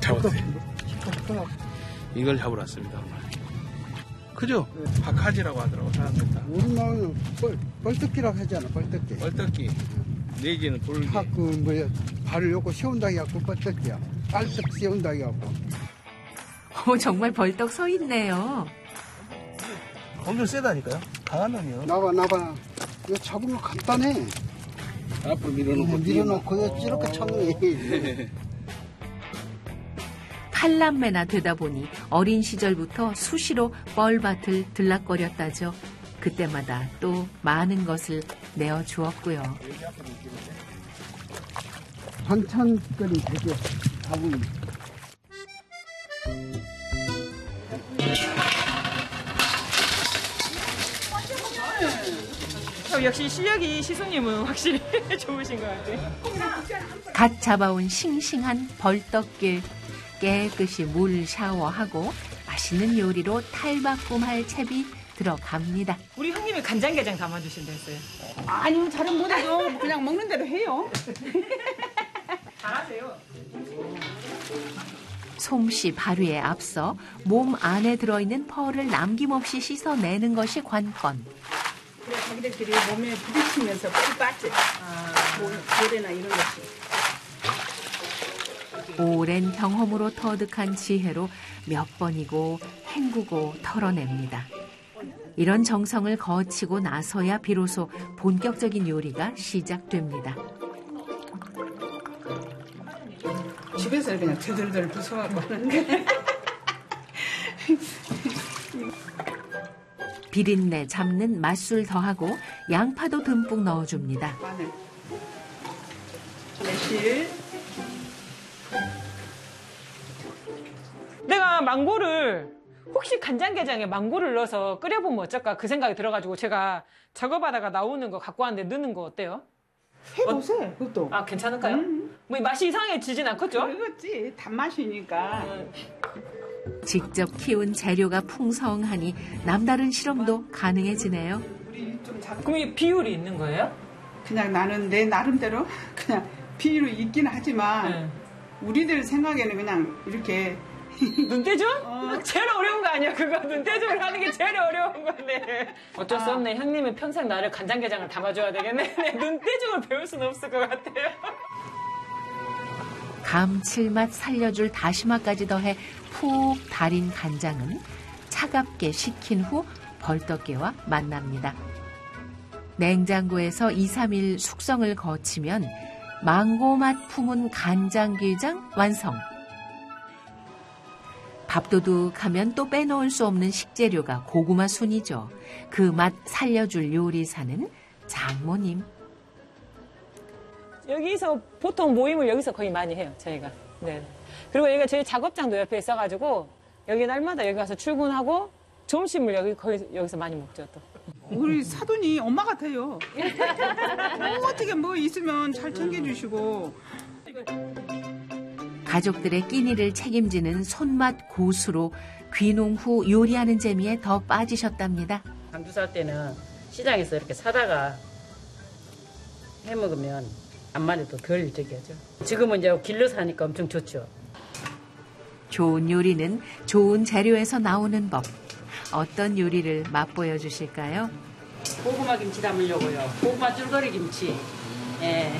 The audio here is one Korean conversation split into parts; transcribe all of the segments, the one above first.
잡았어요. 이걸 잡으러 왔습니다. 그죠? 박하지라고 하더라고, 사람들 다. 우리나라는 뻘떡기라고 하잖아, 뻘떡기. 뻘떡기. 내지는 돌기. 발을 요거 세운다고 해갖고 뻘떡기야. 깔떡 세운다고 해갖고. 정말 벌떡 서 있네요. 엄청 세다니까요? 강한 놈이요. 나봐. 이거 잡은 거 간단해. 앞으로 밀어놓고 이렇게 쳤네. 팔남매나 되다 보니 어린 시절부터 수시로 뻘밭을 들락거렸다죠. 그때마다 또 많은 것을 내어주었고요. 반찬거리 되게 잡으면. 역시 실력이 시소님은 확실히 좋으신 것 같아요. 갓 잡아온 싱싱한 벌떡길 깨끗이 물 샤워하고 맛있는 요리로 탈바꿈할 채비 들어갑니다. 우리 형님이 간장게장 담아주신다 했어요. 아니요, 잘은 못해도 그냥 먹는 대로 해요. 잘하세요. 솜씨 발휘에 앞서 몸 안에 들어있는 펄을 남김없이 씻어내는 것이 관건. 그래, 자기들끼리 몸에 부딪히면서 뿔 빠져. 모래나 이런 것이. 오랜 경험으로 터득한 지혜로 몇 번이고 헹구고 털어냅니다. 이런 정성을 거치고 나서야 비로소 본격적인 요리가 시작됩니다. 집에서 그냥 드들들 부숴갖고 하는데. 비린내 잡는 맛술 더하고 양파도 듬뿍 넣어줍니다. 마늘, 매실. 내가 망고를 혹시 간장게장에 망고를 넣어서 끓여보면 어쩔까 그 생각이 들어가지고 제가 작업하다가 나오는 거 갖고 왔는데 넣는 거 어때요? 해보세요, 그것도. 아, 괜찮을까요? 뭐 맛이 이상해지진 않겠죠? 그렇지, 단맛이니까. 직접 키운 재료가 풍성하니 남다른 실험도 가능해지네요. 그럼 이 비율이 있는 거예요? 그냥 나는 내 나름대로 그냥 비율이 있긴 하지만 우리들 생각에는 그냥 이렇게 눈대중? 제일 어려운 거 아니야 그거. 눈대중을 하는 게 제일 어려운 건데. 어쩔 수 없네. 형님은 평생 나를 간장게장을 담아줘야 되겠네. 내 눈대중을 배울 수는 없을 것 같아요. 감칠맛 살려줄 다시마까지 더해 푹 달인 간장은 차갑게 식힌 후 벌떡게와 만납니다. 냉장고에서 2, 3일 숙성을 거치면 망고맛 품은 간장게장 완성. 밥도둑하면 또 빼놓을 수 없는 식재료가 고구마 순이죠. 그 맛 살려줄 요리사는 장모님. 여기서 보통 모임을 여기서 거의 많이 해요, 저희가. 네. 그리고 여기가 저희 작업장도 옆에 있어가지고 여기 날마다 여기 가서 출근하고 점심을 여기서 많이 먹죠, 또. 우리 사돈이 엄마 같아요. 어떻게 뭐 있으면 잘 챙겨주시고. 가족들의 끼니를 책임지는 손맛 고수로 귀농 후 요리하는 재미에 더 빠지셨답니다. 광주 살 때는 시장에서 이렇게 사다가 해먹으면 암만 해도 덜 저기하죠. 지금은 이제 길러 사니까 엄청 좋죠. 좋은 요리는 좋은 재료에서 나오는 법. 어떤 요리를 맛보여 주실까요? 고구마 김치 담으려고요. 고구마 쫄거리 김치. 예.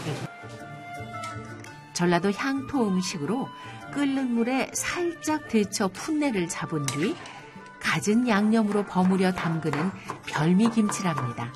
전라도 향토 음식으로 끓는 물에 살짝 데쳐 풋내를 잡은 뒤 갖은 양념으로 버무려 담그는 별미김치랍니다.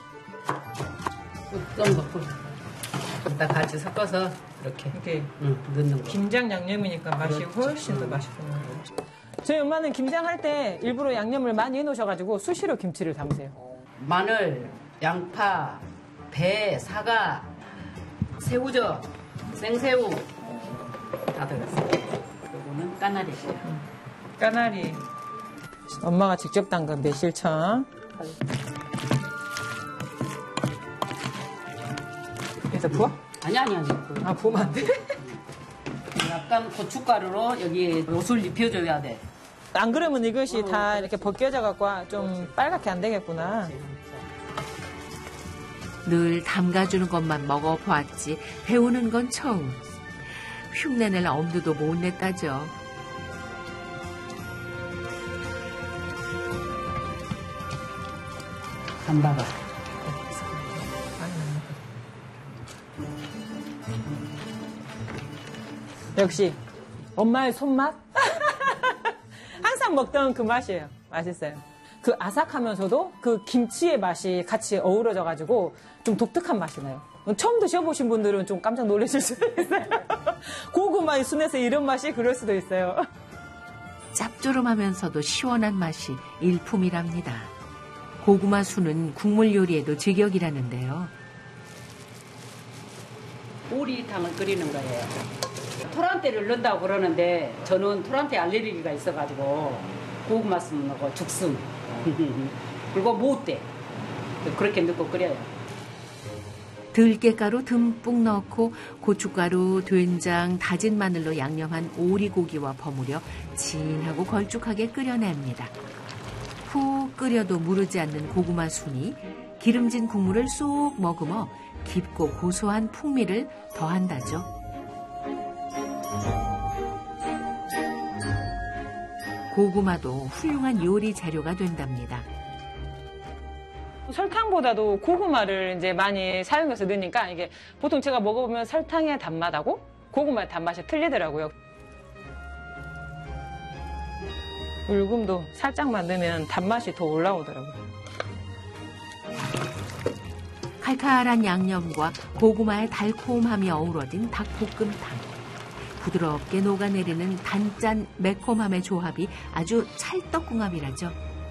좀 넣고 다 같이 섞어서 이렇게 넣는 거. 김장 양념이니까 맛이 훨씬 더 맛있어요. 저희 엄마는 김장 할 때 일부러 양념을 많이 해놓으셔가지고 수시로 김치를 담으세요. 마늘, 양파, 배, 사과, 새우젓, 생새우 다 들어갔어요. 이거는 까나리예요. 까나리. 엄마가 직접 담근 매실청. 여기서 부어? 아니. 아, 부으면 안 돼? 약간 고춧가루로 여기 옷을 입혀줘야 돼. 안 그러면 이것이 다 이렇게 벗겨져갖고 좀 빨갛게 안 되겠구나. 늘 담가주는 것만 먹어보았지 배우는 건 처음. 흉내낼 엄두도 못 냈다죠. 한 봐봐. 역시 엄마의 손맛? 항상 먹던 그 맛이에요. 맛있어요. 그 아삭하면서도 그 김치의 맛이 같이 어우러져가지고 좀 독특한 맛이 나요. 처음 드셔보신 분들은 좀 깜짝 놀라실 수도 있어요. 고구마의 순에서 이런 맛이 그럴 수도 있어요. 짭조름하면서도 시원한 맛이 일품이랍니다. 고구마 순은 국물 요리에도 제격이라는데요. 오리탕을 끓이는 거예요. 토란대를 넣는다고 그러는데 저는 토란대 알레르기가 있어가지고 고구마 순 넣고 죽순 그리고 모대 그렇게 넣고 끓여요. 들깨가루 듬뿍 넣고 고춧가루, 된장, 다진 마늘로 양념한 오리고기와 버무려 진하고 걸쭉하게 끓여냅니다. 푹 끓여도 무르지 않는 고구마 순이 기름진 국물을 쏙 머금어 깊고 고소한 풍미를 더한다죠. 고구마도 훌륭한 요리 재료가 된답니다. 설탕보다도 고구마를 이제 많이 사용해서 넣으니까 이게 보통 제가 먹어보면 설탕의 단맛하고 고구마의 단맛이 틀리더라고요. 울금도 살짝만 넣으면 단맛이 더 올라오더라고요. 칼칼한 양념과 고구마의 달콤함이 어우러진 닭볶음탕. 부드럽게 녹아내리는 단짠 매콤함의 조합이 아주 찰떡궁합이라죠.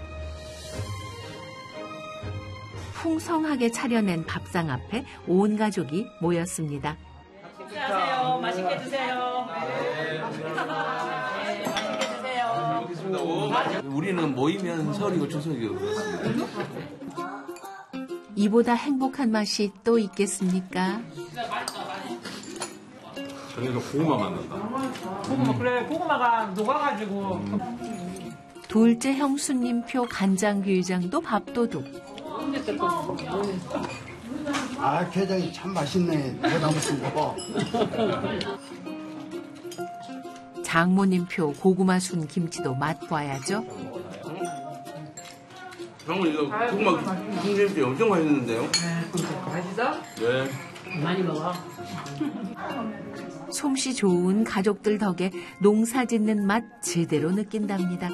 풍성하게 차려낸 밥상 앞에 온 가족이 모였습니다. 안녕하세요. 맛있게 드세요. 맛있게 드세요. 우리는 모이면 설이고 추석이고 그렇습니다. 이보다 행복한 맛이 또 있겠습니까? 저녁에 고구마 만난다. 고구마 그래 고구마가 녹아가지고. 둘째 형수님표 간장게장도 밥도둑. 아, 게장이 참 맛있네. 대나무 쓴 거. 장모님표 고구마 순 김치도 맛봐야죠. 형은 이거 고구마 김치 엄청 맛있는데요? 맛있어? 네. 많이 먹어. 솜씨 좋은 가족들 덕에 농사 짓는 맛 제대로 느낀답니다.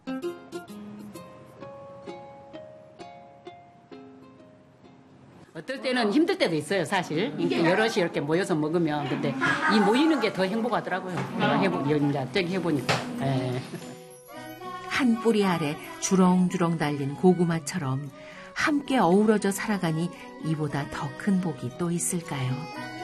어떨 때는 힘들 때도 있어요, 사실. 이렇게 여럿이 이렇게 모여서 먹으면. 근데 이 모이는 게 더 행복하더라고요. 저기 해보니까. 예. 한 뿌리 아래 주렁주렁 달린 고구마처럼 함께 어우러져 살아가니 이보다 더 큰 복이 또 있을까요?